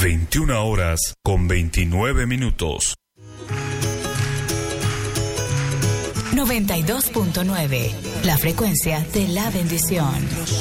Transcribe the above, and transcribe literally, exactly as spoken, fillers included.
veintiuna horas con veintinueve minutos. noventa y dos punto nueve, la frecuencia de la bendición.